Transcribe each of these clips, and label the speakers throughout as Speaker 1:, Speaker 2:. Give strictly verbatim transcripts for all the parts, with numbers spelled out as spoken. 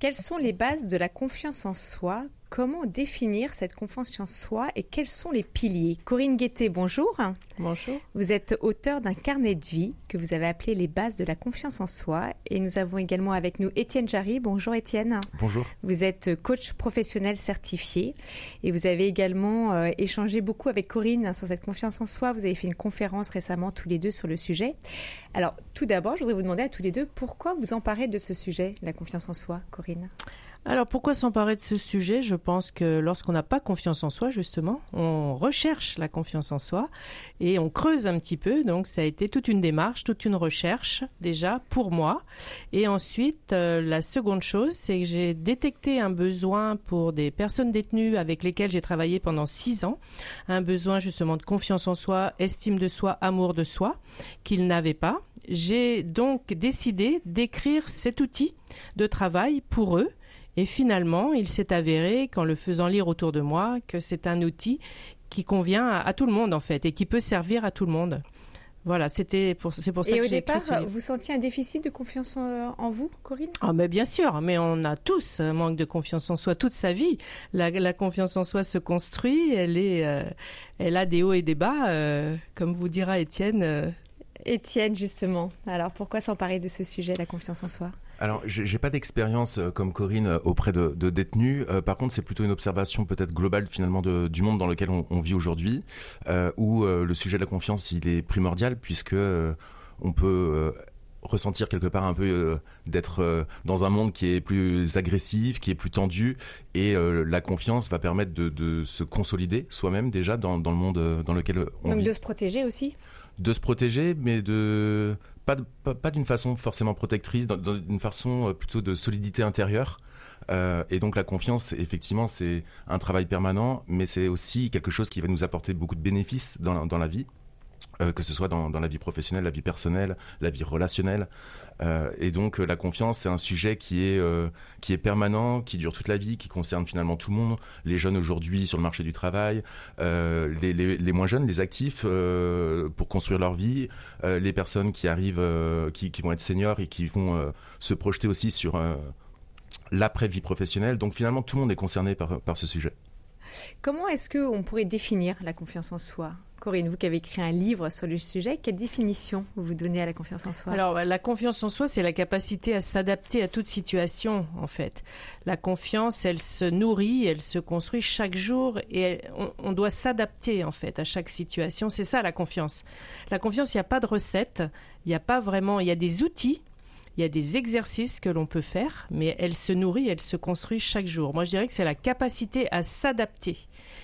Speaker 1: Quelles sont les bases de la confiance en soi ? Comment définir cette confiance en soi et quels sont les piliers ? Corinne Guettet, bonjour.
Speaker 2: Bonjour.
Speaker 1: Vous êtes auteure d'un carnet de vie que vous avez appelé Les bases de la confiance en soi. Et nous avons également avec nous Étienne Jarry. Bonjour Étienne.
Speaker 3: Bonjour.
Speaker 1: Vous êtes coach professionnel certifié et vous avez également euh, échangé beaucoup avec Corinne sur cette confiance en soi. Vous avez fait une conférence récemment tous les deux sur le sujet. Alors tout d'abord, je voudrais vous demander à tous les deux pourquoi vous emparez de ce sujet, la confiance en soi, Corinne ?
Speaker 2: Alors pourquoi s'emparer de ce sujet ? Je pense que lorsqu'on n'a pas confiance en soi, justement, on recherche la confiance en soi et on creuse un petit peu. Donc ça a été toute une démarche, toute une recherche déjà pour moi. Et ensuite, euh, la seconde chose, c'est que j'ai détecté un besoin pour des personnes détenues avec lesquelles j'ai travaillé pendant six ans. Un besoin justement de confiance en soi, estime de soi, amour de soi, qu'ils n'avaient pas. J'ai donc décidé d'écrire cet outil de travail pour eux. Et finalement, il s'est avéré, qu'en le faisant lire autour de moi, que c'est un outil qui convient à, à tout le monde, en fait, et qui peut servir à tout le monde. Voilà, c'était pour, c'est pour ça
Speaker 1: et
Speaker 2: que
Speaker 1: j'ai
Speaker 2: écrit ce livre.
Speaker 1: Et au départ, vous sentiez un déficit de confiance en, en vous, Corinne ?
Speaker 2: Ah, mais bien sûr, mais on a tous un manque de confiance en soi toute sa vie. La, la confiance en soi se construit, elle, est, euh, elle a des hauts et des bas, euh, comme vous dira Étienne. Euh...
Speaker 1: Étienne, justement. Alors, pourquoi s'emparer de ce sujet, la confiance en soi ?
Speaker 3: Alors, j'ai, j'ai pas d'expérience euh, comme Corinne euh, auprès de, de détenus. Euh, par contre, c'est plutôt une observation peut-être globale finalement de, du monde dans lequel on, on vit aujourd'hui, euh, où euh, le sujet de la confiance il est primordial puisque euh, on peut euh, ressentir quelque part un peu euh, d'être euh, dans un monde qui est plus agressif, qui est plus tendu, et euh, la confiance va permettre de, de se consolider soi-même déjà dans, dans le monde euh, dans lequel on
Speaker 1: Donc
Speaker 3: vit.
Speaker 1: Donc de se protéger aussi ?
Speaker 3: De se protéger, mais de pas, de, pas, pas d'une façon forcément protectrice, d'une façon plutôt de solidité intérieure. Euh, et donc la confiance, effectivement, c'est un travail permanent, mais c'est aussi quelque chose qui va nous apporter beaucoup de bénéfices dans la, dans la vie, euh, que ce soit dans, dans la vie professionnelle, la vie personnelle, la vie relationnelle. Euh, et donc la confiance, c'est un sujet qui est euh, qui est permanent, qui dure toute la vie, qui concerne finalement tout le monde. Les jeunes aujourd'hui sur le marché du travail, euh, les, les, les moins jeunes, les actifs euh, pour construire leur vie, euh, les personnes qui arrivent, euh, qui, qui vont être seniors et qui vont euh, se projeter aussi sur euh, l'après-vie professionnelle. Donc finalement, tout le monde est concerné par par ce sujet.
Speaker 1: Comment est-ce qu'on pourrait définir la confiance en soi ? Corinne, vous qui avez écrit un livre sur le sujet, quelle définition vous donnez à la confiance en soi ?
Speaker 2: Alors, la confiance en soi, c'est la capacité à s'adapter à toute situation, en fait. La confiance, elle se nourrit, elle se construit chaque jour et elle, on, on doit s'adapter, en fait, à chaque situation. C'est ça, la confiance. La confiance, il n'y a pas de recette, il n'y a pas vraiment... Il y a des outils, il y a des exercices que l'on peut faire, mais elle se nourrit, elle se construit chaque jour. Moi, je dirais que c'est la capacité à s'adapter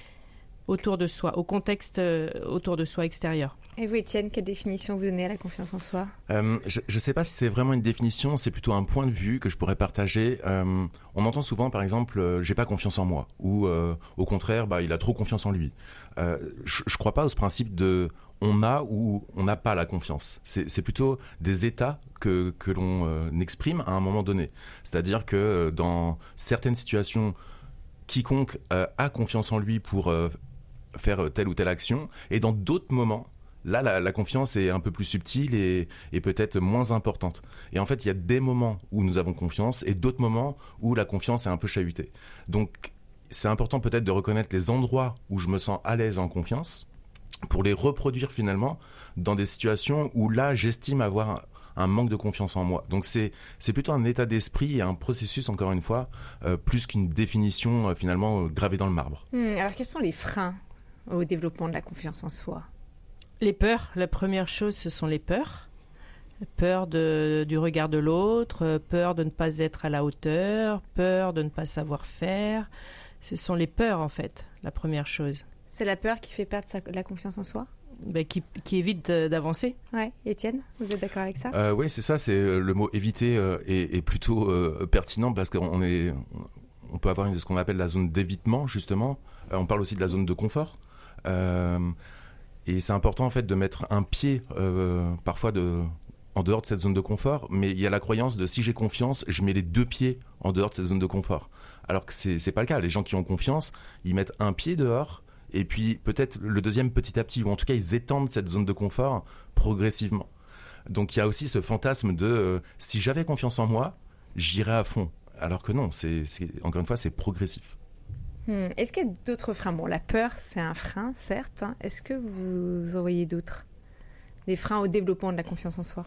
Speaker 2: autour de soi, au contexte euh, autour de soi extérieur.
Speaker 1: Et vous, Étienne, quelle définition vous donnez à la confiance en soi ?
Speaker 3: euh, Je ne sais pas si c'est vraiment une définition, c'est plutôt un point de vue que je pourrais partager. Euh, on entend souvent, par exemple, euh, « j'ai pas confiance en moi » ou euh, au contraire, bah, « il a trop confiance en lui ». Euh, je ne crois pas au principe de « on a » ou « on n'a pas la confiance ». C'est, c'est plutôt des états que, que l'on euh, exprime à un moment donné. C'est-à-dire que euh, dans certaines situations, quiconque euh, a confiance en lui pour... Euh, faire telle ou telle action, et dans d'autres moments, là, la, la confiance est un peu plus subtile et, et peut-être moins importante. Et en fait, il y a des moments où nous avons confiance et d'autres moments où la confiance est un peu chahutée. Donc, c'est important peut-être de reconnaître les endroits où je me sens à l'aise en confiance pour les reproduire finalement dans des situations où là, j'estime avoir un, un manque de confiance en moi. Donc, c'est, c'est plutôt un état d'esprit et un processus, encore une fois, euh, plus qu'une définition euh, finalement euh, gravée dans le marbre.
Speaker 1: Hum, alors, quels sont les freins au développement de la confiance en soi ?
Speaker 2: Les peurs, la première chose, ce sont les peurs. Peur de, du regard de l'autre, peur de ne pas être à la hauteur, peur de ne pas savoir faire. Ce sont les peurs, en fait, la première chose.
Speaker 1: C'est la peur qui fait perdre sa, la confiance en soi ?
Speaker 2: Ben, qui, qui évite d'avancer.
Speaker 1: Ouais, Étienne, vous êtes d'accord avec ça ?
Speaker 3: euh, Oui, c'est ça, c'est le mot éviter euh, est, est plutôt euh, pertinent parce qu'on est, on peut avoir une, ce qu'on appelle la zone d'évitement, justement. Euh, on parle aussi de la zone de confort. Euh, et c'est important en fait de mettre un pied euh, parfois de, en dehors de cette zone de confort, mais il y a la croyance de si j'ai confiance, je mets les deux pieds en dehors de cette zone de confort. Alors que c'est, c'est pas le cas. Les gens qui ont confiance, ils mettent un pied dehors et puis peut-être le deuxième petit à petit, ou en tout cas ils étendent cette zone de confort progressivement. Donc il y a aussi ce fantasme de euh, si j'avais confiance en moi, j'irais à fond. alors que non, c'est, c'est, encore une fois, c'est progressif.
Speaker 1: Hmm. Est-ce qu'il y a d'autres freins? Bon, la peur, c'est un frein, certes. Est-ce que vous en voyez d'autres? Des freins au développement de la confiance en soi?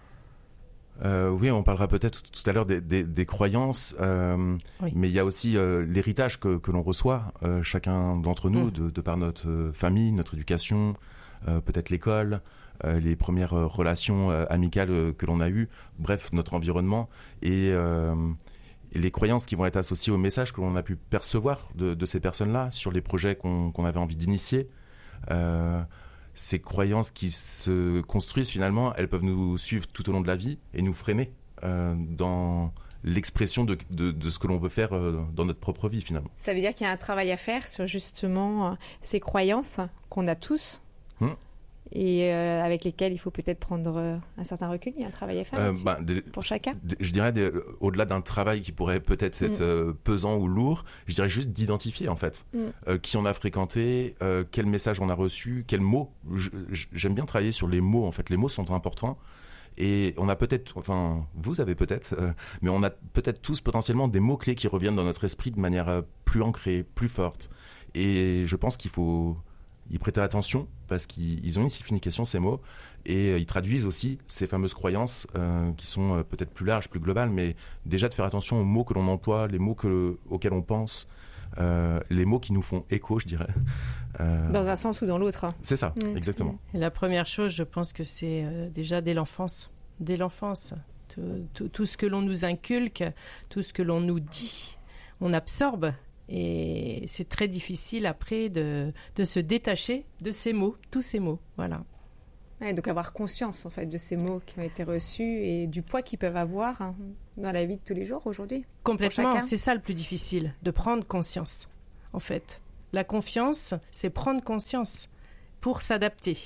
Speaker 3: Euh, oui, on parlera peut-être tout, tout à l'heure des, des, des croyances, euh, oui. mais il y a aussi euh, l'héritage que, que l'on reçoit, euh, chacun d'entre nous, mmh. de, de par notre euh, famille, notre éducation, euh, peut-être l'école, euh, les premières euh, relations euh, amicales euh, que l'on a eues, bref, notre environnement, et, euh, et les croyances qui vont être associées aux messages que l'on a pu percevoir de, de ces personnes-là, sur les projets qu'on, qu'on avait envie d'initier. Euh, Ces croyances qui se construisent finalement, elles peuvent nous suivre tout au long de la vie et nous freiner euh, dans l'expression de, de, de ce que l'on veut faire euh, dans notre propre vie finalement.
Speaker 1: Ça veut dire qu'il y a un travail à faire sur justement euh, ces croyances qu'on a tous hum. et euh, avec lesquelles il faut peut-être prendre euh, un certain recul. Il y a un travail à faire euh, bah, des, pour chacun.
Speaker 3: Des, je dirais des, au-delà d'un travail qui pourrait peut-être être hum. euh, pesant ou lourd, je dirais juste d'identifier en fait hum. euh, qui on a fréquenté, euh, quel message on a reçu, quels mots. Je, j'aime bien travailler sur les mots en fait. Les mots sont importants. Et on a peut-être, enfin, vous avez peut-être, euh, mais on a peut-être tous potentiellement des mots-clés qui reviennent dans notre esprit de manière euh, plus ancrée, plus forte. Et je pense qu'il faut y prêter attention parce qu'ils ont une signification, ces mots, et euh, ils traduisent aussi ces fameuses croyances euh, qui sont euh, peut-être plus larges, plus globales, mais déjà de faire attention aux mots que l'on emploie, les mots que, auxquels on pense, euh, les mots qui nous font écho, je dirais.
Speaker 1: Euh... Dans un sens ou dans l'autre.
Speaker 3: C'est ça, mmh. exactement.
Speaker 2: Et la première chose, je pense que c'est euh, déjà dès l'enfance. Dès l'enfance. Tout, tout, tout ce que l'on nous inculque, tout ce que l'on nous dit, on absorbe. Et c'est très difficile après de, de se détacher de ces mots, tous ces mots. Voilà.
Speaker 1: Ouais, donc avoir conscience en fait de ces mots qui ont été reçus et du poids qu'ils peuvent avoir hein, dans la vie de tous les jours aujourd'hui.
Speaker 2: Complètement, c'est ça le plus difficile, de prendre conscience en fait. La confiance, c'est prendre conscience pour s'adapter.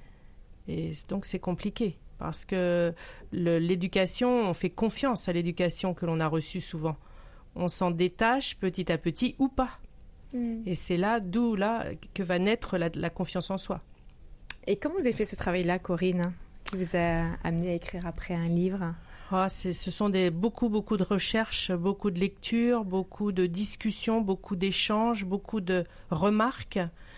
Speaker 2: Et donc c'est compliqué parce que le, l'éducation, on fait confiance à l'éducation que l'on a reçue souvent. On s'en détache petit à petit ou pas. Mmh. Et c'est là, d'où là, que va naître la, la confiance en soi.
Speaker 1: Et comment vous avez fait ce travail-là, Corinne, qui vous a amené à écrire après un livre?
Speaker 2: Oh, c'est, ce sont des, beaucoup, beaucoup de recherches, beaucoup de lectures, beaucoup de discussions, beaucoup d'échanges, beaucoup de remarques,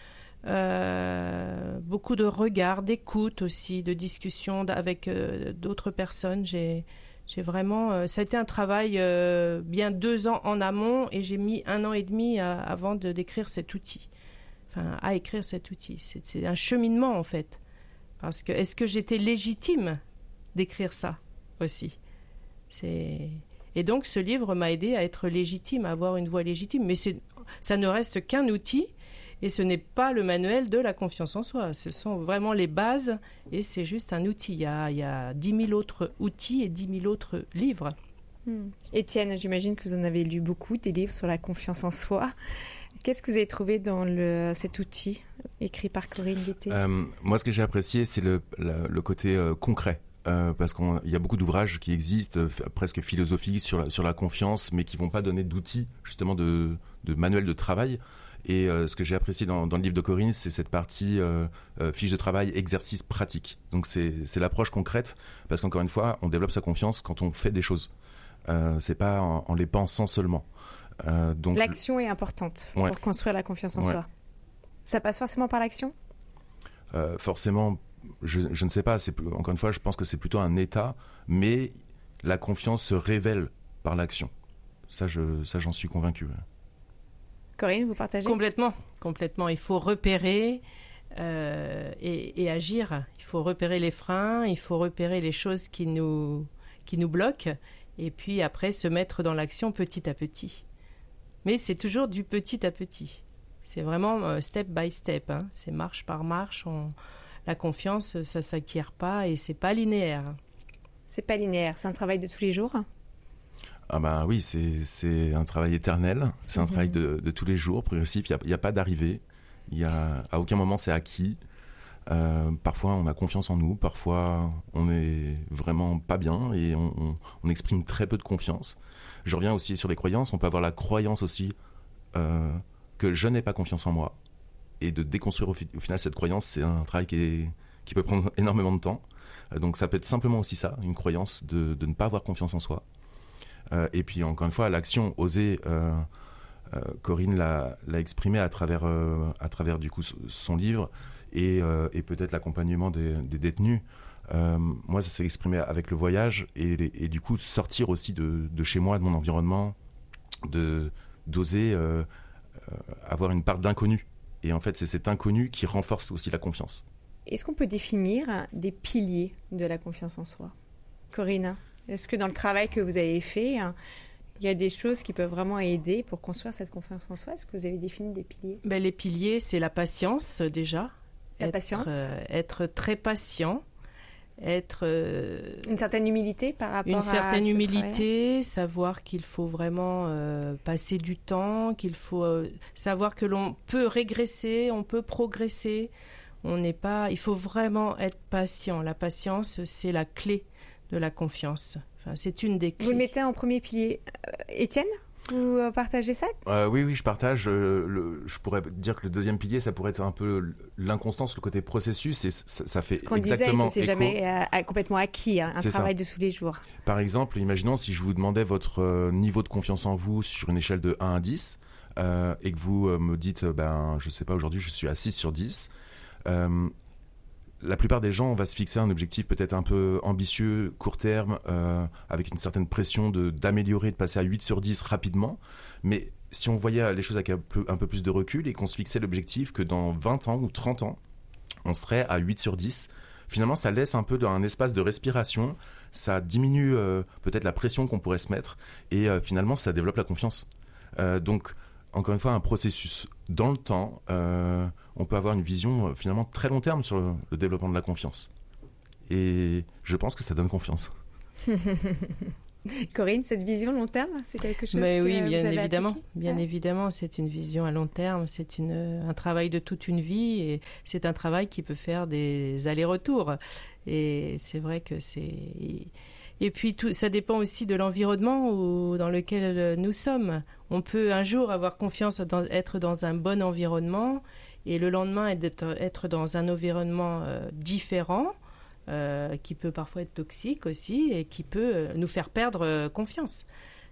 Speaker 2: euh, beaucoup de regards, d'écoute aussi, de discussions avec euh, d'autres personnes. J'ai, j'ai vraiment, euh, ça a été un travail euh, bien deux ans en amont et j'ai mis un an et demi à, avant de d'écrire cet outil. Enfin, à écrire cet outil. C'est, c'est un cheminement en fait. Parce que est-ce que j'étais légitime d'écrire ça aussi? C'est... Et donc ce livre m'a aidé à être légitime, à avoir une voix légitime. Mais c'est... ça ne reste qu'un outil et ce n'est pas le manuel de la confiance en soi. Ce sont vraiment les bases et c'est juste un outil. Il y a, il y a dix mille autres outils et dix mille autres livres.
Speaker 1: Hmm. Étienne, j'imagine que vous en avez lu beaucoup, des livres sur la confiance en soi. Qu'est-ce que vous avez trouvé dans le, cet outil écrit par Corinne Guettet? euh,
Speaker 3: Moi, ce que j'ai apprécié, c'est le, le, le côté euh, concret. Euh, parce qu'il y a beaucoup d'ouvrages qui existent, euh, presque philosophiques, sur la, sur la confiance, mais qui ne vont pas donner d'outils, justement, de, de manuels de travail. Et euh, ce que j'ai apprécié dans, dans le livre de Corinne, c'est cette partie euh, euh, fiche de travail, exercice pratique. Donc, c'est, c'est l'approche concrète, parce qu'encore une fois, on développe sa confiance quand on fait des choses. Euh, c'est pas en, en les pensant seulement.
Speaker 1: Euh, donc, l'action est importante ouais. pour construire la confiance en ouais. soi. Ça passe forcément par l'action ?
Speaker 3: euh, Forcément, je, je ne sais pas. C'est, encore une fois, je pense que c'est plutôt un état, mais la confiance se révèle par l'action. Ça, je, ça j'en suis convaincu.
Speaker 1: Corinne, vous partagez ?
Speaker 2: Complètement, complètement. Il faut repérer euh, et, et agir. Il faut repérer les freins, il faut repérer les choses qui nous, qui nous bloquent, et puis après se mettre dans l'action petit à petit. Mais c'est toujours du petit à petit. C'est vraiment step by step. Hein. C'est marche par marche. On... La confiance, ça ne s'acquiert pas et ce n'est pas linéaire.
Speaker 1: C'est pas linéaire. C'est un travail de tous les jours ?
Speaker 3: Ah ben oui, c'est, c'est un travail éternel. C'est un mmh. travail de, de tous les jours, progressif. Il n'y a, a pas d'arrivée. Il y a, à aucun moment, c'est acquis. Euh, parfois, on a confiance en nous. Parfois, on n'est vraiment pas bien et on, on, on exprime très peu de confiance. Je reviens aussi sur les croyances. On peut avoir la croyance aussi euh, que je n'ai pas confiance en moi. Et de déconstruire au, fi- au final cette croyance, c'est un travail qui, est, qui peut prendre énormément de temps. Euh, donc ça peut être simplement aussi ça, une croyance de, de ne pas avoir confiance en soi. Euh, et puis encore une fois, l'action, oser. Euh, euh, Corinne l'a, l'a exprimé à travers, euh, à travers du coup son livre et, euh, et peut-être l'accompagnement des, des détenus. Euh, moi, ça s'est exprimé avec le voyage et, et du coup sortir aussi de, de chez moi, de mon environnement, de, d'oser euh, euh, avoir une part d'inconnu. Et en fait, c'est cet inconnu qui renforce aussi la confiance.
Speaker 1: Est-ce qu'on peut définir des piliers de la confiance en soi ? Corinne, est-ce que dans le travail que vous avez fait, il y a des choses qui peuvent vraiment aider pour construire cette confiance en soi ? Est-ce que vous avez défini des piliers ?
Speaker 2: Ben, les piliers, c'est la patience déjà.
Speaker 1: La
Speaker 2: être,
Speaker 1: patience
Speaker 2: euh, Être très patient. Être euh,
Speaker 1: une certaine humilité par rapport à
Speaker 2: une certaine
Speaker 1: ce
Speaker 2: humilité,
Speaker 1: travail.
Speaker 2: Savoir qu'il faut vraiment euh, passer du temps, qu'il faut euh, savoir que l'on peut régresser, on peut progresser. On n'est pas, il faut vraiment être patient. La patience, c'est la clé de la confiance. Enfin, c'est une des clés.
Speaker 1: Vous le mettez en premier pilier. Euh, Étienne, vous partagez ça ?
Speaker 3: euh, Oui, oui, je partage. Euh, le, je pourrais dire que le deuxième pilier, ça pourrait être un peu l'inconstance, le côté processus. Et ça, ça fait
Speaker 1: Ce qu'on
Speaker 3: exactement
Speaker 1: disait que c'est
Speaker 3: écho.
Speaker 1: jamais euh, complètement acquis, hein, un
Speaker 3: C'est
Speaker 1: travail
Speaker 3: ça.
Speaker 1: de tous les jours.
Speaker 3: Par exemple, imaginons si je vous demandais votre euh, niveau de confiance en vous sur une échelle de un à dix euh, et que vous euh, me dites, ben, je sais pas, aujourd'hui je suis à six sur dix. Euh, la plupart des gens, on va se fixer un objectif peut-être un peu ambitieux, court terme, euh, avec une certaine pression de, d'améliorer, de passer à huit sur dix rapidement. Mais si on voyait les choses avec un peu, un peu plus de recul et qu'on se fixait l'objectif que dans vingt ans ou trente ans, on serait à huit sur dix, finalement ça laisse un peu un espace de respiration, ça diminue euh, peut-être la pression qu'on pourrait se mettre et euh, finalement ça développe la confiance. Euh, donc encore une fois, un processus dans le temps, euh, on peut avoir une vision euh, finalement très long terme sur le, le développement de la confiance. Et je pense que ça donne confiance.
Speaker 1: Corinne, cette vision long terme, c'est quelque chose
Speaker 2: Mais
Speaker 1: que
Speaker 2: oui,
Speaker 1: vous
Speaker 2: bien
Speaker 1: avez
Speaker 2: évidemment.
Speaker 1: appliqué ?
Speaker 2: Bien
Speaker 1: Ouais.
Speaker 2: évidemment, c'est une vision à long terme, c'est une, un travail de toute une vie et c'est un travail qui peut faire des allers-retours. Et c'est vrai que c'est... Et puis, tout, ça dépend aussi de l'environnement où, dans lequel nous sommes. On peut un jour avoir confiance, dans, être dans un bon environnement et le lendemain être, être dans un environnement euh, différent, euh, qui peut parfois être toxique aussi et qui peut nous faire perdre euh, confiance.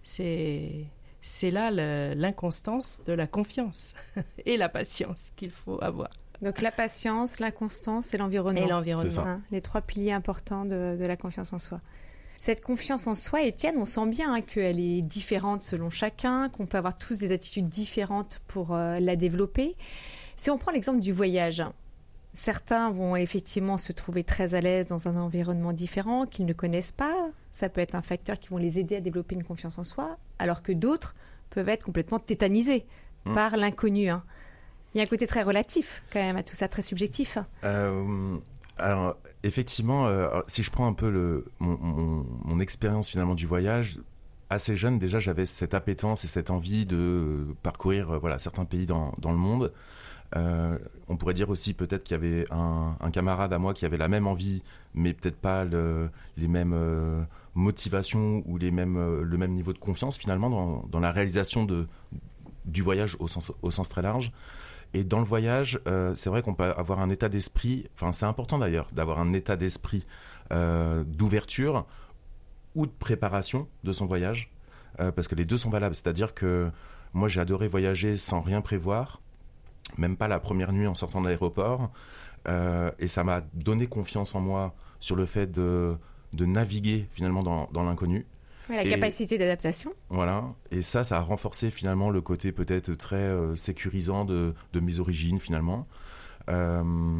Speaker 2: C'est, c'est là le, l'inconstance de la confiance et la patience qu'il faut avoir.
Speaker 1: Donc la patience, l'inconstance et l'environnement.
Speaker 2: Et l'environnement.
Speaker 3: C'est ça.
Speaker 1: Hein, les trois piliers importants de, de la confiance en soi. Cette confiance en soi, Étienne, on sent bien hein, qu'elle est différente selon chacun, qu'on peut avoir tous des attitudes différentes pour euh, la développer. Si on prend l'exemple du voyage, certains vont effectivement se trouver très à l'aise dans un environnement différent qu'ils ne connaissent pas. Ça peut être un facteur qui va les aider à développer une confiance en soi, alors que d'autres peuvent être complètement tétanisés mmh. par l'inconnu. Hein. Il y a un côté très relatif quand même à tout ça, très subjectif.
Speaker 3: Euh, alors effectivement, euh, si je prends un peu le, mon, mon, mon expérience finalement du voyage, assez jeune déjà j'avais cette appétence et cette envie de parcourir euh, voilà, certains pays dans, dans le monde. Euh, on pourrait dire aussi peut-être qu'il y avait un, un camarade à moi qui avait la même envie, mais peut-être pas le, les mêmes euh, motivations ou les mêmes, euh, le même niveau de confiance finalement dans, dans la réalisation de, du voyage au sens, au sens très large. Et dans le voyage, euh, c'est vrai qu'on peut avoir un état d'esprit, enfin c'est important d'ailleurs d'avoir un état d'esprit euh, d'ouverture ou de préparation de son voyage, euh, parce que les deux sont valables. C'est-à-dire que moi j'ai adoré voyager sans rien prévoir, même pas la première nuit en sortant de l'aéroport, euh, et ça m'a donné confiance en moi sur le fait de, de naviguer finalement dans, dans l'inconnu.
Speaker 1: Ouais, la et, capacité d'adaptation.
Speaker 3: Voilà, et ça, ça a renforcé finalement le côté peut-être très euh, sécurisant de, de mes origines finalement. Euh,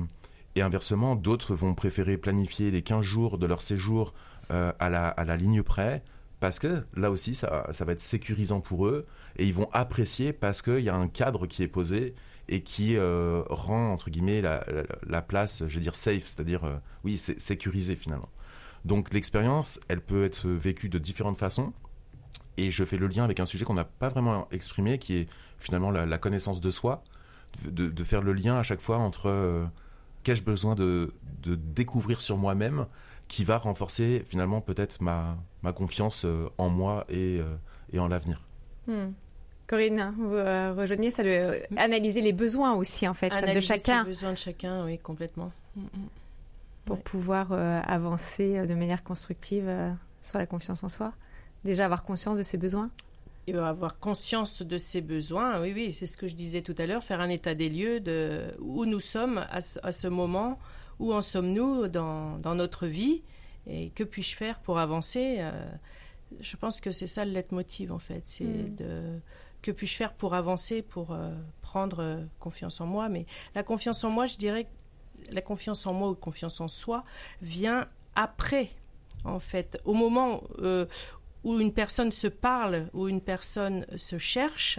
Speaker 3: et inversement, d'autres vont préférer planifier les quinze jours de leur séjour euh, à, la, à la ligne près, parce que là aussi, ça, ça va être sécurisant pour eux, et ils vont apprécier parce qu'il y a un cadre qui est posé et qui euh, rend, entre guillemets, la, la, la place, je veux dire, safe, c'est-à-dire, euh, oui, c'est sécurisé finalement. Donc l'expérience, elle peut être vécue de différentes façons. Et je fais le lien avec un sujet qu'on n'a pas vraiment exprimé, qui est finalement la, la connaissance de soi, de, de faire le lien à chaque fois entre euh, qu'ai-je besoin de, de découvrir sur moi-même, qui va renforcer finalement peut-être ma, ma confiance euh, en moi et, euh, et en l'avenir.
Speaker 1: Hmm. Corinne, vous euh, rejoignez ça, le, analyser les besoins aussi en fait
Speaker 2: analyser
Speaker 1: de chacun.
Speaker 2: Les besoins de chacun, oui, complètement. Mm-hmm.
Speaker 1: Pour ouais. pouvoir euh, avancer de manière constructive euh, sur la confiance en soi. Déjà avoir conscience de ses besoins?
Speaker 2: Et avoir conscience de ses besoins, oui, oui, c'est ce que je disais tout à l'heure, faire un état des lieux de où nous sommes à ce, à ce moment, où en sommes-nous dans, dans notre vie, et que puis-je faire pour avancer. euh, Je pense que c'est ça le leitmotiv, en fait, c'est mmh. de... Que puis-je faire pour avancer, pour euh, prendre euh, confiance en moi. Mais la confiance en moi, je dirais, la confiance en moi ou confiance en soi vient après, en fait, au moment euh, où une personne se parle, où une personne se cherche.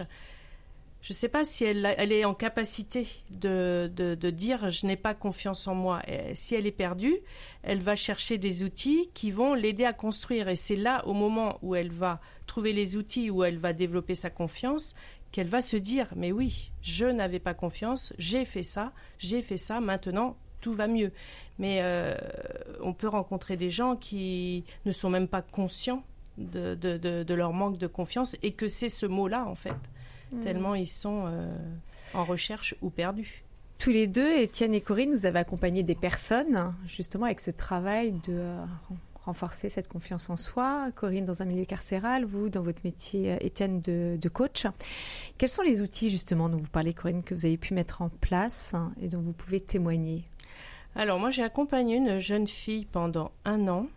Speaker 2: Je ne sais pas si elle, elle est en capacité de, de, de dire « je n'ai pas confiance en moi ». Et si elle est perdue, elle va chercher des outils qui vont l'aider à construire. Et c'est là, au moment où elle va trouver les outils, où elle va développer sa confiance, qu'elle va se dire « mais oui, je n'avais pas confiance, j'ai fait ça, j'ai fait ça, maintenant tout va mieux ». Mais euh, on peut rencontrer des gens qui ne sont même pas conscients de, de, de, de leur manque de confiance et que c'est ce mot-là, en fait. Mmh. Tellement ils sont euh, en recherche ou perdus.
Speaker 1: Tous les deux, Étienne et Corinne, vous avez accompagné des personnes justement avec ce travail de euh, renforcer cette confiance en soi. Corinne dans un milieu carcéral, vous dans votre métier, Étienne, de, de coach. Quels sont les outils justement dont vous parlez, Corinne, que vous avez pu mettre en place hein, et dont vous pouvez témoigner?
Speaker 2: Alors moi j'ai accompagné une jeune fille pendant un an.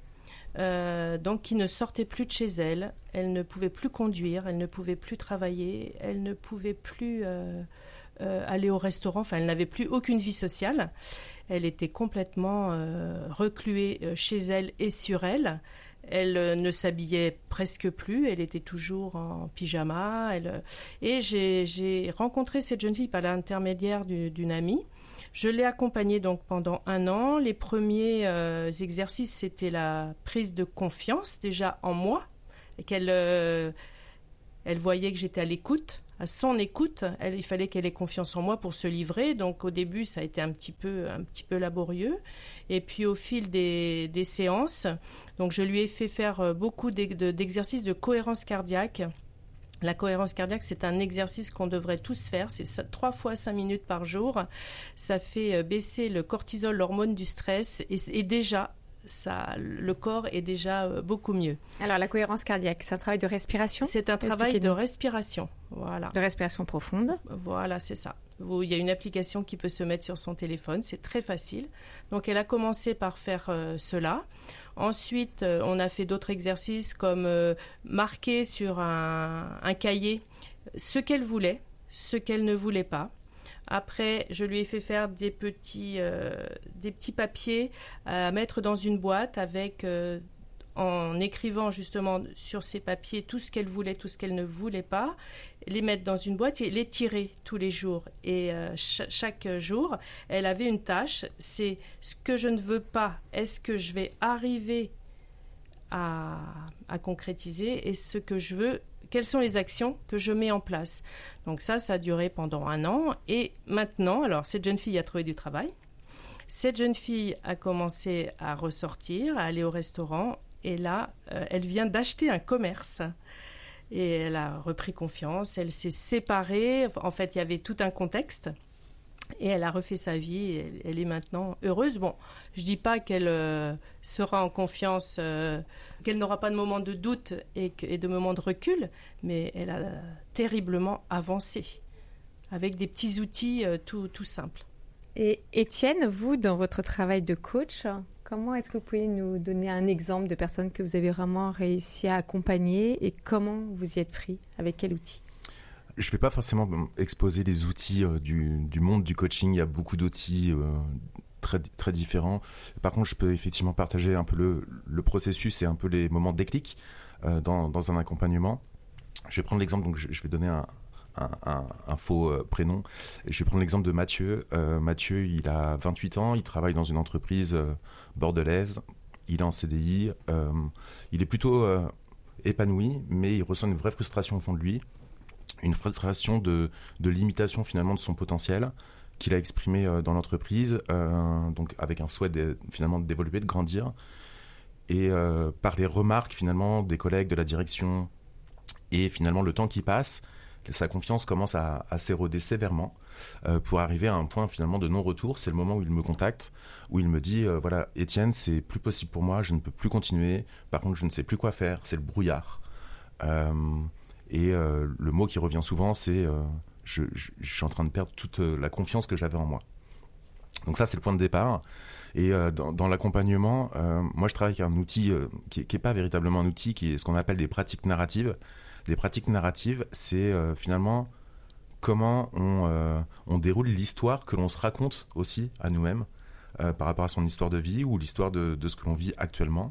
Speaker 2: Euh, donc qui ne sortait plus de chez elle, elle ne pouvait plus conduire, elle ne pouvait plus travailler, elle ne pouvait plus euh, euh, aller au restaurant, enfin elle n'avait plus aucune vie sociale, elle était complètement euh, recluée chez elle et sur elle, elle euh, ne s'habillait presque plus, elle était toujours en pyjama, elle, et j'ai, j'ai rencontré cette jeune fille par l'intermédiaire du, d'une amie. Je l'ai accompagnée donc pendant un an. Les premiers euh, exercices, c'était la prise de confiance déjà en moi, et qu'elle euh, elle voyait que j'étais à l'écoute, à son écoute. Elle, il fallait qu'elle ait confiance en moi pour se livrer. Donc au début, ça a été un petit peu, un petit peu laborieux. Et puis au fil des, des séances, donc je lui ai fait faire beaucoup d'exercices de cohérence cardiaque. La cohérence cardiaque, c'est un exercice qu'on devrait tous faire. C'est trois fois cinq minutes par jour. Ça fait baisser le cortisol, l'hormone du stress. Et, et déjà, ça, le corps est déjà beaucoup mieux.
Speaker 1: Alors, la cohérence cardiaque, c'est un travail de respiration?
Speaker 2: C'est un travail de respiration. Voilà.
Speaker 1: De respiration profonde?
Speaker 2: Voilà, c'est ça. Il y a une application qui peut se mettre sur son téléphone. C'est très facile. Donc, elle a commencé par faire euh, cela. Ensuite, euh, on a fait d'autres exercices comme euh, marquer sur un, un cahier ce qu'elle voulait, ce qu'elle ne voulait pas. Après, je lui ai fait faire des petits, euh, des petits papiers à mettre dans une boîte avec, euh, en écrivant justement sur ces papiers tout ce qu'elle voulait, tout ce qu'elle ne voulait pas, les mettre dans une boîte et les tirer tous les jours. Et euh, ch- chaque jour, elle avait une tâche, c'est ce que je ne veux pas, est-ce que je vais arriver à, à concrétiser, et ce que je veux, quelles sont les actions que je mets en place. Donc ça, ça a duré pendant un an. Et maintenant, alors cette jeune fille a trouvé du travail. Cette jeune fille a commencé à ressortir, à aller au restaurant. Et là, euh, elle vient d'acheter un commerce. Et elle a repris confiance. Elle s'est séparée. En fait, il y avait tout un contexte. Et elle a refait sa vie. Elle, elle est maintenant heureuse. Bon, je ne dis pas qu'elle euh, sera en confiance, euh, qu'elle n'aura pas de moment de doute et, que, et de moment de recul, mais elle a euh, terriblement avancé avec des petits outils euh, tout, tout simples.
Speaker 1: Et Étienne, vous, dans votre travail de coach, comment est-ce que vous pouvez nous donner un exemple de personnes que vous avez vraiment réussi à accompagner et comment vous y êtes pris? Avec quel outil?
Speaker 3: Je ne vais pas forcément exposer les outils euh, du, du monde du coaching. Il y a beaucoup d'outils euh, très, très différents. Par contre, je peux effectivement partager un peu le, le processus et un peu les moments de déclic euh, dans, dans un accompagnement. Je vais prendre l'exemple, donc je, je vais donner un, un, un, un faux euh, prénom. Je vais prendre l'exemple de Mathieu. Euh, Mathieu, il a vingt-huit ans, il travaille dans une entreprise euh, bordelaise. Il est en C D I. Euh, il est plutôt euh, épanoui, mais il ressent une vraie frustration au fond de lui. Une frustration de, de limitation finalement de son potentiel qu'il a exprimé euh, dans l'entreprise, euh, donc avec un souhait de, finalement d'évoluer, de grandir, et euh, par les remarques finalement des collègues, de la direction, et finalement le temps qui passe, sa confiance commence à, à s'éroder sévèrement euh, pour arriver à un point finalement de non-retour. C'est le moment où il me contacte, où il me dit euh, voilà, Étienne, c'est plus possible pour moi, je ne peux plus continuer, par contre je ne sais plus quoi faire, c'est le brouillard. Euh, et euh, le mot qui revient souvent, c'est euh, je, je, je suis en train de perdre toute la confiance que j'avais en moi. Donc ça, c'est le point de départ. Et euh, dans, dans l'accompagnement, euh, moi, je travaille avec un outil euh, qui n'est pas véritablement un outil, qui est ce qu'on appelle des pratiques narratives. Les pratiques narratives, c'est euh, finalement comment on, euh, on déroule l'histoire que l'on se raconte aussi à nous-mêmes euh, par rapport à son histoire de vie ou l'histoire de, de ce que l'on vit actuellement.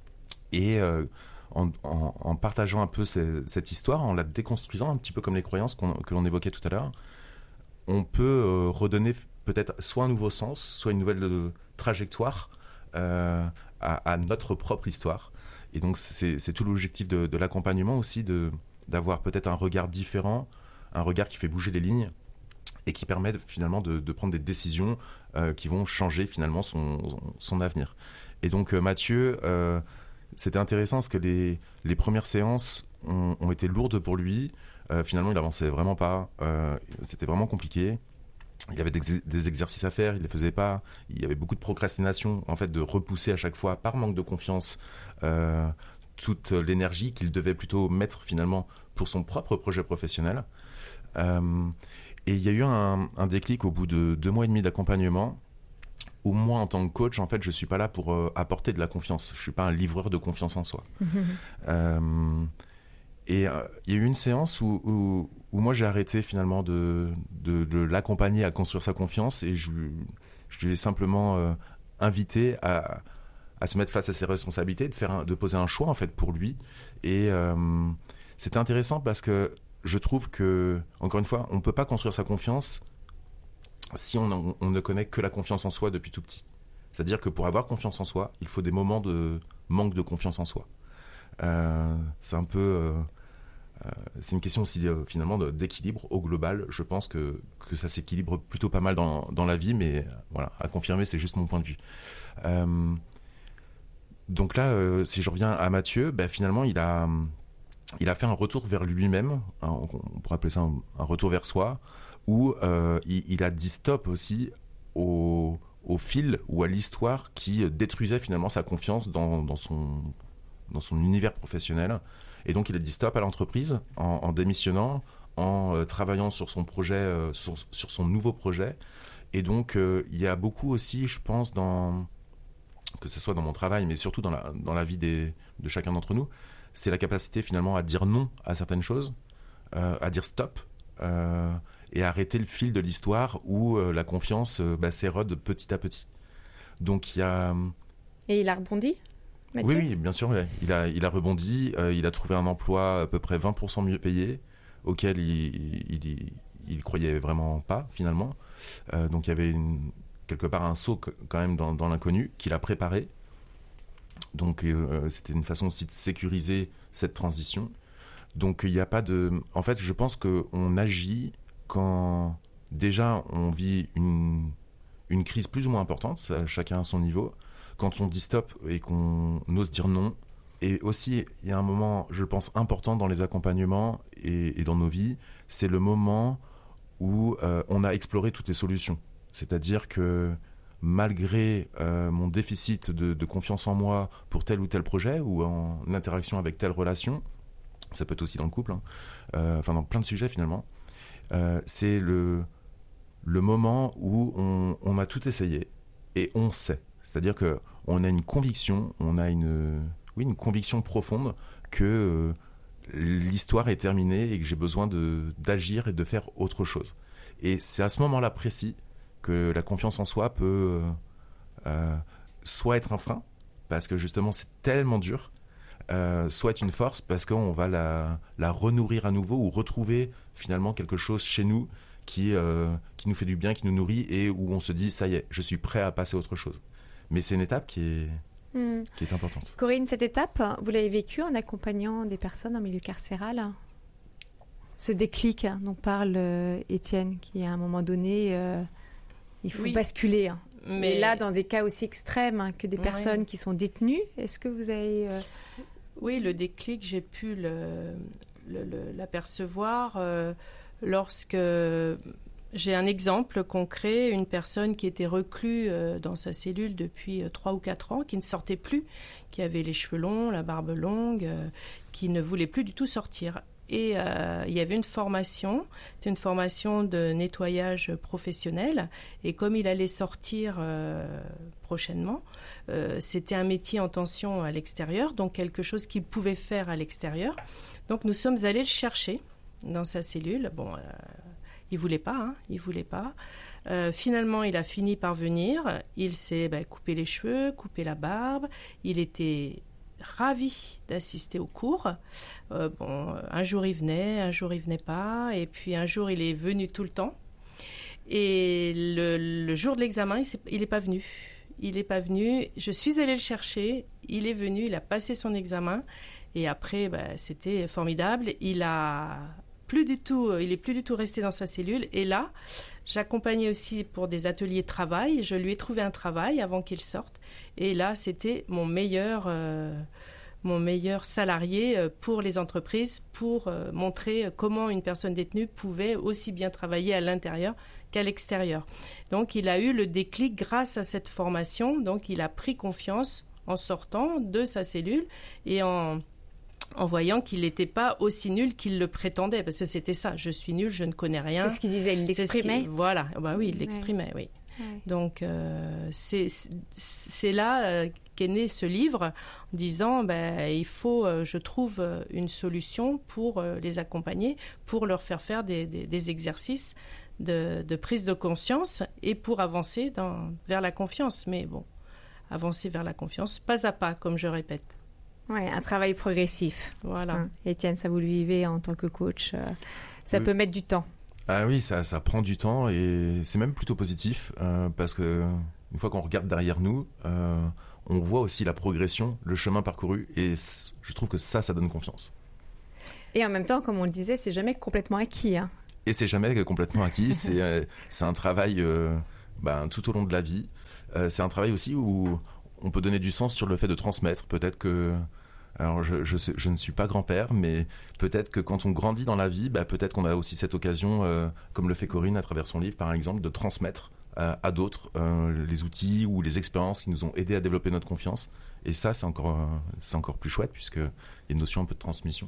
Speaker 3: Et euh, en, en, en partageant un peu ces, cette histoire, en la déconstruisant un petit peu comme les croyances qu'on, que l'on évoquait tout à l'heure, on peut euh, redonner peut-être soit un nouveau sens, soit une nouvelle euh, trajectoire euh, à, à notre propre histoire. Et donc c'est, c'est tout l'objectif de, de l'accompagnement aussi, de, d'avoir peut-être un regard différent, un regard qui fait bouger les lignes et qui permet de, finalement de, de prendre des décisions euh, qui vont changer finalement son, son avenir. Et donc euh, Mathieu, euh, c'était intéressant parce que les, les premières séances ont, ont été lourdes pour lui. Euh, finalement, il avançait vraiment pas. Euh, c'était vraiment compliqué. Il y avait des, des exercices à faire, il les faisait pas. Il y avait beaucoup de procrastination, en fait, de repousser à chaque fois, par manque de confiance, euh, toute l'énergie qu'il devait plutôt mettre finalement pour son propre projet professionnel. Euh, et il y a eu un, un déclic au bout de deux mois et demi d'accompagnement, où moi, en tant que coach, en fait, je suis pas là pour euh, apporter de la confiance. Je suis pas un livreur de confiance en soi. euh, Et euh, il y a eu une séance où, où, où moi j'ai arrêté finalement de, de, de l'accompagner à construire sa confiance et je, je lui ai simplement euh, invité à, à se mettre face à ses responsabilités, de, faire un, de poser un choix en fait pour lui. Et euh, c'était intéressant parce que je trouve que, encore une fois, on ne peut pas construire sa confiance si on, on, on ne connaît que la confiance en soi depuis tout petit. C'est-à-dire que pour avoir confiance en soi, il faut des moments de manque de confiance en soi. Euh, c'est un peu... Euh, Euh, c'est une question aussi euh, finalement de, d'équilibre au global. Je pense que, que ça s'équilibre plutôt pas mal dans, dans la vie, mais euh, voilà, à confirmer, c'est juste mon point de vue. Euh, donc là, euh, si je reviens à Mathieu, bah, finalement, il a, il a fait un retour vers lui-même, hein, on, on pourrait appeler ça un, un retour vers soi, où euh, il, il a dit stop aussi au, au fil ou à l'histoire qui détruisait finalement sa confiance dans, dans, son, dans son univers professionnel. Et donc, il a dit stop à l'entreprise en, en démissionnant, en euh, travaillant sur son projet, euh, sur, sur son nouveau projet. Et donc, euh, il y a beaucoup aussi, je pense, dans, que ce soit dans mon travail, mais surtout dans la, dans la vie des, de chacun d'entre nous, c'est la capacité finalement à dire non à certaines choses, euh, à dire stop, euh, et à arrêter le fil de l'histoire où euh, la confiance euh, bah, s'érode petit à petit. Donc, il y a...
Speaker 1: Et il a rebondi ? Mathieu ?
Speaker 3: Oui, oui, bien sûr. Ouais. Il, a, il a rebondi, euh, il a trouvé un emploi à peu près vingt pour cent mieux payé, auquel il, il, il, il croyait vraiment pas, finalement. Euh, donc il y avait une, quelque part un saut quand même dans, dans l'inconnu qu'il a préparé. Donc euh, c'était une façon aussi de sécuriser cette transition. Donc il n'y a pas de... En fait, je pense qu'on agit quand déjà on vit une, une crise plus ou moins importante, chacun à son niveau. Quand on dit stop et qu'on ose dire non. Et aussi, il y a un moment, je pense, important dans les accompagnements et, et dans nos vies, c'est le moment où euh, on a exploré toutes les solutions. C'est-à-dire que malgré euh, mon déficit de, de confiance en moi pour tel ou tel projet ou en interaction avec telle relation, ça peut être aussi dans le couple, hein, euh, enfin dans plein de sujets finalement, euh, c'est le, le moment où on, on a tout essayé et on sait. C'est-à-dire qu'on a une conviction, on a une, oui, une conviction profonde que euh, l'histoire est terminée et que j'ai besoin de, d'agir et de faire autre chose. Et c'est à ce moment-là précis que la confiance en soi peut euh, euh, soit être un frein, parce que justement c'est tellement dur, euh, soit être une force, parce qu'on va la, la renourrir à nouveau ou retrouver finalement quelque chose chez nous qui, euh, qui nous fait du bien, qui nous nourrit et où on se dit ça y est, je suis prêt à passer à autre chose. Mais c'est une étape qui est, mmh. qui est importante.
Speaker 1: Corinne, cette étape, vous l'avez vécue en accompagnant des personnes en milieu carcéral ? Ce déclic dont parle euh, Étienne, qui à un moment donné, euh, il faut oui. basculer. Hein. Mais Et là, dans des cas aussi extrêmes hein, que des personnes oui. qui sont détenues, est-ce que vous avez... Euh...
Speaker 2: Oui, le déclic, j'ai pu le, le, le, l'apercevoir euh, lorsque J'ai un exemple concret, une personne qui était reclue euh, dans sa cellule depuis euh, trois ou quatre ans, qui ne sortait plus, qui avait les cheveux longs, la barbe longue, euh, qui ne voulait plus du tout sortir. Et euh, il y avait une formation, c'était une formation de nettoyage professionnel. Et comme il allait sortir euh, prochainement, euh, c'était un métier en tension à l'extérieur, donc quelque chose qu'il pouvait faire à l'extérieur. Donc nous sommes allés le chercher dans sa cellule. Bon, euh, il voulait pas, hein, il voulait pas. Euh, finalement, il a fini par venir. Il s'est bah, coupé les cheveux, coupé la barbe. Il était ravi d'assister au cours. Euh, bon, un jour il venait, un jour il venait pas, et puis un jour il est venu tout le temps. Et le, le jour de l'examen, il n'est pas venu. Il n'est pas venu. Je suis allée le chercher. Il est venu, il a passé son examen, et après, bah, c'était formidable. Il a plus du tout, il est plus du tout resté dans sa cellule. Et là, j'accompagnais aussi pour des ateliers de travail. Je lui ai trouvé un travail avant qu'il sorte. Et là, c'était mon meilleur, euh, mon meilleur salarié pour les entreprises, pour euh, montrer comment une personne détenue pouvait aussi bien travailler à l'intérieur qu'à l'extérieur. Donc, il a eu le déclic grâce à cette formation. Donc, il a pris confiance en sortant de sa cellule et en... en voyant qu'il n'était pas aussi nul qu'il le prétendait, parce que c'était ça, je suis nul, je ne connais rien.
Speaker 1: C'est ce qu'il disait, il l'exprimait.
Speaker 2: Ce voilà, bah oui, il l'exprimait, ouais. oui. Ouais. Donc, euh, c'est, c'est là euh, qu'est né ce livre, en disant, ben, il faut, euh, je trouve, euh, une solution pour euh, les accompagner, pour leur faire faire des, des, des exercices de, de prise de conscience et pour avancer dans, vers la confiance. Mais bon, avancer vers la confiance, pas à pas, comme je répète.
Speaker 1: Oui, un travail progressif.
Speaker 2: Voilà.
Speaker 1: Hein. Étienne, ça vous le vivez en tant que coach, euh, ça oui. peut mettre du temps.
Speaker 3: Ah oui, ça, ça prend du temps et c'est même plutôt positif euh, parce que une fois qu'on regarde derrière nous, euh, on voit aussi la progression, le chemin parcouru et je trouve que ça, ça donne confiance.
Speaker 1: Et en même temps, comme on le disait, c'est jamais complètement acquis. Hein.
Speaker 3: Et c'est jamais complètement acquis. c'est, euh, c'est un travail euh, ben, tout au long de la vie. Euh, c'est un travail aussi où on peut donner du sens sur le fait de transmettre. Peut-être que, alors je, je, sais, je ne suis pas grand-père, mais peut-être que quand on grandit dans la vie, bah peut-être qu'on a aussi cette occasion, euh, comme le fait Corinne à travers son livre par exemple, de transmettre euh, à d'autres euh, les outils ou les expériences qui nous ont aidés à développer notre confiance. Et ça, c'est encore, euh, c'est encore plus chouette puisqu'il y a une notion un peu de transmission.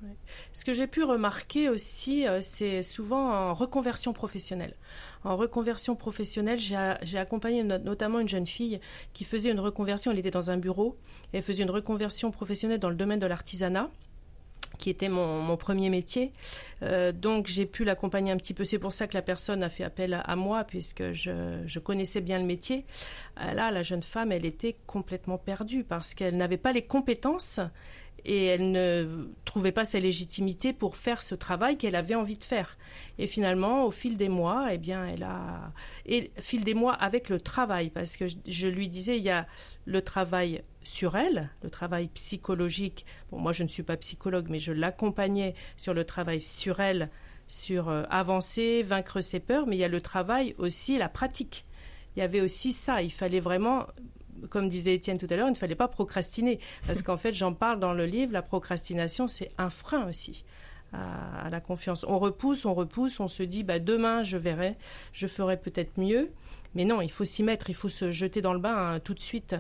Speaker 2: Ce que j'ai pu remarquer aussi, euh, c'est souvent en reconversion professionnelle. En reconversion professionnelle, j'ai, j'ai accompagné no- notamment une jeune fille qui faisait une reconversion. Elle était dans un bureau et elle faisait une reconversion professionnelle dans le domaine de l'artisanat, qui était mon, mon premier métier. Euh, donc, j'ai pu l'accompagner un petit peu. C'est pour ça que la personne a fait appel à, à moi, puisque je, je connaissais bien le métier. Euh, là, la jeune femme, elle était complètement perdue parce qu'elle n'avait pas les compétences et elle ne trouvait pas sa légitimité pour faire ce travail qu'elle avait envie de faire. Et finalement, au fil des mois, eh bien, elle a... Et au fil des mois avec le travail, parce que je, je lui disais, il y a le travail sur elle, le travail psychologique. Bon, moi, je ne suis pas psychologue, mais je l'accompagnais sur le travail sur elle, sur euh, avancer, vaincre ses peurs, mais il y a le travail aussi, la pratique. Il y avait aussi ça, il fallait vraiment... Comme disait Étienne tout à l'heure, il ne fallait pas procrastiner. Parce qu'en fait, j'en parle dans le livre, la procrastination, c'est un frein aussi à, à la confiance. On repousse, on repousse, on se dit, bah, demain, je verrai, je ferai peut-être mieux. Mais non, il faut s'y mettre, il faut se jeter dans le bain hein, tout de suite.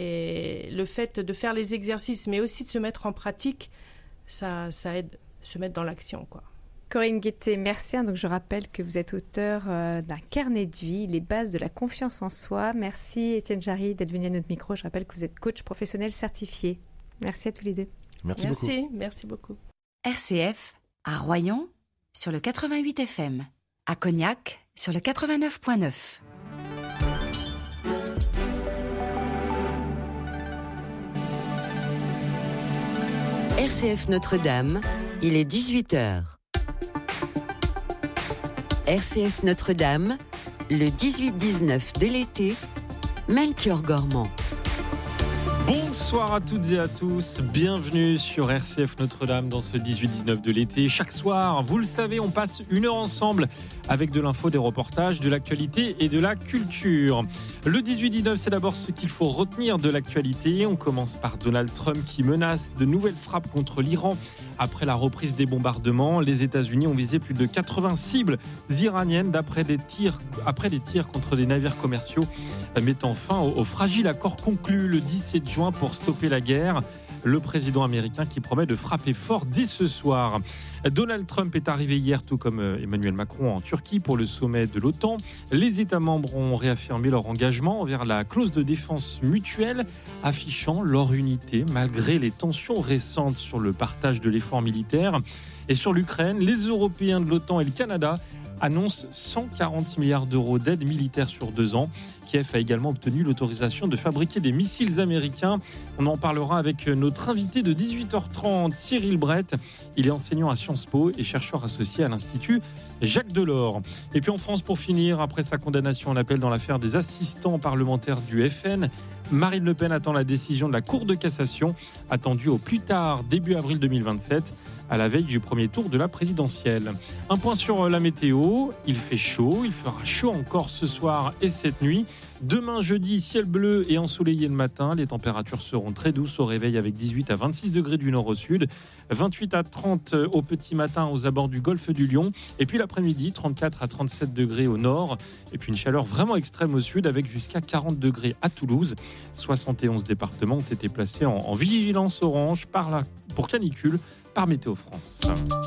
Speaker 2: Et le fait de faire les exercices, mais aussi de se mettre en pratique, ça, ça aide à se mettre dans l'action, quoi.
Speaker 1: Corinne Guettet, merci. Donc, je rappelle que vous êtes auteur euh, d'un carnet de vie, Les bases de la confiance en soi. Merci Étienne Jarry d'être venu à notre micro. Je rappelle que vous êtes coach professionnel certifié. Merci à tous les deux.
Speaker 3: Merci,
Speaker 2: merci
Speaker 3: beaucoup.
Speaker 2: Merci, merci beaucoup.
Speaker 4: R C F, à Royan, sur le quatre-vingt-huit F M. À Cognac, sur le quatre-vingt-neuf virgule neuf.
Speaker 5: R C F Notre-Dame, il est dix-huit heures. R C F Notre-Dame, le dix-huit dix-neuf de l'été, Melchior Gormand.
Speaker 6: Bonsoir à toutes et à tous, bienvenue sur R C F Notre-Dame dans ce dix-huit dix-neuf de l'été. Chaque soir, vous le savez, on passe une heure ensemble avec de l'info, des reportages, de l'actualité et de la culture. Le dix-huit dix-neuf, c'est d'abord ce qu'il faut retenir de l'actualité. On commence par Donald Trump qui menace de nouvelles frappes contre l'Iran Après la reprise des bombardements, les États-Unis ont visé plus de quatre-vingts cibles iraniennes d'après des tirs, après des tirs contre des navires commerciaux, mettant fin au, au fragile accord conclu le dix-sept juin pour stopper la guerre. Le président américain qui promet de frapper fort dès ce soir. Donald Trump est arrivé hier, tout comme Emmanuel Macron, en Turquie pour le sommet de l'OTAN. Les États membres ont réaffirmé leur engagement envers la clause de défense mutuelle, affichant leur unité malgré les tensions récentes sur le partage de l'effort militaire. Et sur l'Ukraine, les Européens de l'OTAN et le Canada annonce cent quarante milliards d'euros d'aide militaire sur deux ans. Kiev a également obtenu l'autorisation de fabriquer des missiles américains. On en parlera avec notre invité de dix-huit heures trente, Cyril Brett. Il est enseignant à Sciences Po et chercheur associé à l'Institut Jacques Delors. Et puis en France, pour finir, après sa condamnation en appel dans l'affaire des assistants parlementaires du F N, Marine Le Pen attend la décision de la Cour de cassation, attendue au plus tard début avril deux mille vingt-sept, à la veille du premier tour de la présidentielle. Un point sur la météo, il fait chaud, il fera chaud encore ce soir et cette nuit. Demain jeudi, ciel bleu et ensoleillé le matin. Les températures seront très douces au réveil avec dix-huit à vingt-six degrés du nord au sud, vingt-huit à trente au petit matin aux abords du golfe du Lion. Et puis l'après-midi, trente-quatre à trente-sept degrés au nord. Et puis une chaleur vraiment extrême au sud avec jusqu'à quarante degrés à Toulouse. soixante et onze départements ont été placés en, en vigilance orange par la, pour canicule par Météo France.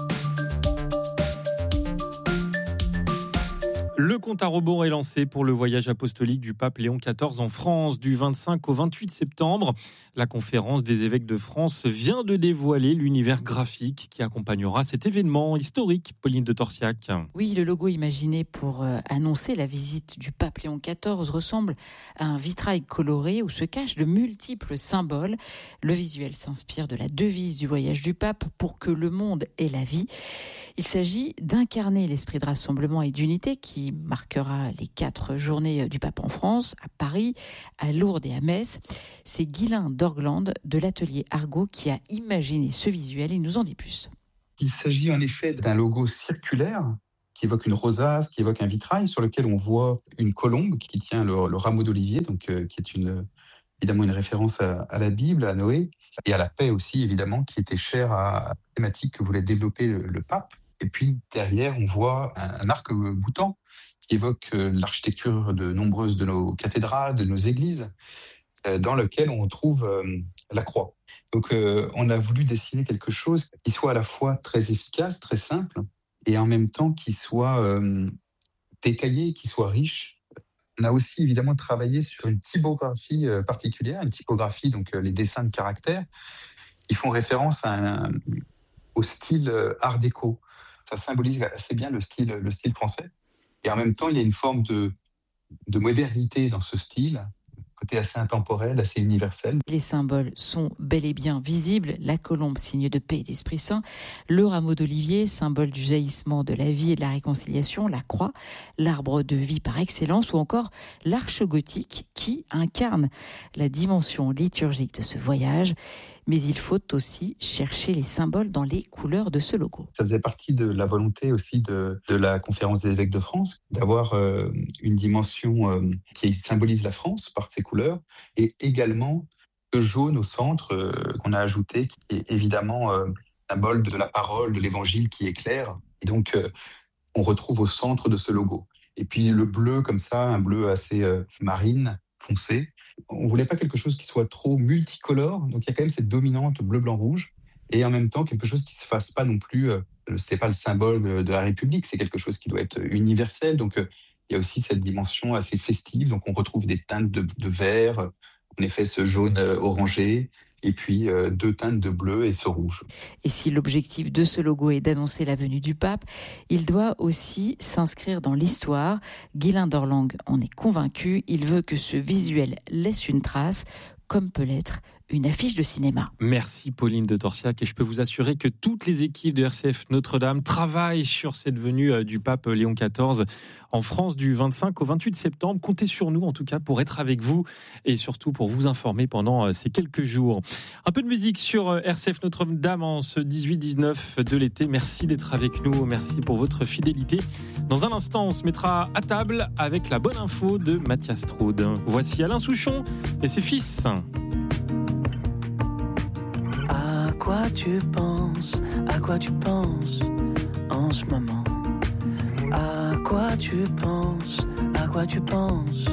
Speaker 6: Le compte à rebours est lancé pour le voyage apostolique du pape Léon quatorze en France du vingt-cinq au vingt-huit septembre. La conférence des évêques de France vient de dévoiler l'univers graphique qui accompagnera cet événement historique. Pauline de Torsiac.
Speaker 7: Oui, le logo imaginé pour euh, annoncer la visite du pape Léon quatorze ressemble à un vitrail coloré où se cachent de multiples symboles. Le visuel s'inspire de la devise du voyage du pape pour que le monde ait la vie. Il s'agit d'incarner l'esprit de rassemblement et d'unité qui marquera les quatre journées du pape en France, à Paris, à Lourdes et à Metz. C'est Guylain Dorgland de l'atelier Argot qui a imaginé ce visuel. Il nous en dit plus.
Speaker 8: Il s'agit en effet d'un logo circulaire qui évoque une rosace, qui évoque un vitrail sur lequel on voit une colombe qui tient le, le rameau d'olivier, donc euh, qui est une, évidemment une référence à, à la Bible, à Noé, et à la paix aussi, évidemment, qui était chère à la thématique que voulait développer le, le pape. Et puis derrière, on voit un, un arc-boutant qui évoque euh, l'architecture de nombreuses de nos cathédrales, de nos églises, euh, dans lequel on trouve euh, la croix. Donc euh, on a voulu dessiner quelque chose qui soit à la fois très efficace, très simple, et en même temps qui soit euh, détaillé, qui soit riche. On a aussi évidemment travaillé sur une typographie euh, particulière, une typographie, donc euh, les dessins de caractères, qui font référence à un, au style euh, art déco. Ça symbolise assez bien le style, le style français. Et en même temps, il y a une forme de, de modernité dans ce style, côté assez intemporel, assez universel.
Speaker 7: Les symboles sont bel et bien visibles. La colombe, signe de paix et d'Esprit Saint. Le rameau d'olivier, symbole du jaillissement de la vie et de la réconciliation. La croix, l'arbre de vie par excellence. Ou encore l'arche gothique qui incarne la dimension liturgique de ce voyage. Mais il faut aussi chercher les symboles dans les couleurs de ce logo.
Speaker 8: Ça faisait partie de la volonté aussi de, de la conférence des évêques de France, d'avoir euh, une dimension euh, qui symbolise la France par ses couleurs, et également le jaune au centre euh, qu'on a ajouté, qui est évidemment euh, symbole de la parole, de l'évangile qui éclaire. Et donc, euh, on retrouve au centre de ce logo. Et puis le bleu comme ça, un bleu assez euh, marine, foncé. On voulait pas quelque chose qui soit trop multicolore, donc il y a quand même cette dominante bleu, blanc, rouge, et en même temps quelque chose qui se fasse pas non plus, euh, c'est pas le symbole de la République, c'est quelque chose qui doit être universel, donc euh, il y a aussi cette dimension assez festive, donc on retrouve des teintes de, de vert, en effet ce jaune euh, orangé, et puis euh, deux teintes de bleu et ce rouge.
Speaker 7: Et si l'objectif de ce logo est d'annoncer la venue du pape, il doit aussi s'inscrire dans l'histoire. Guylain Dorgland en est convaincu, il veut que ce visuel laisse une trace, comme peut l'être une affiche de cinéma.
Speaker 6: Merci Pauline de Torsiac, et je peux vous assurer que toutes les équipes de R C F Notre-Dame travaillent sur cette venue du pape Léon quatorze en France du vingt-cinq au vingt-huit septembre. Comptez sur nous en tout cas pour être avec vous et surtout pour vous informer pendant ces quelques jours. Un peu de musique sur R C F Notre-Dame en ce dix-huit dix-neuf de l'été. Merci d'être avec nous, merci pour votre fidélité. Dans un instant, on se mettra à table avec la bonne info de Mathias Straude. Voici Alain Souchon et ses fils.
Speaker 9: À quoi quoi tu penses, à quoi tu penses en ce moment? À quoi tu penses, à quoi tu penses?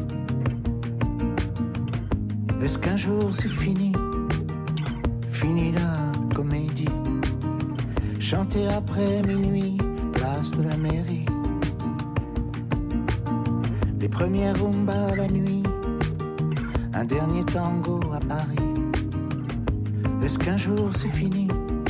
Speaker 9: Est-ce qu'un jour c'est fini, fini la comédie? Chanter après minuit, place de la mairie. Les premières rumbas la nuit, un dernier tango à Paris. Est-ce qu'un jour c'est fini,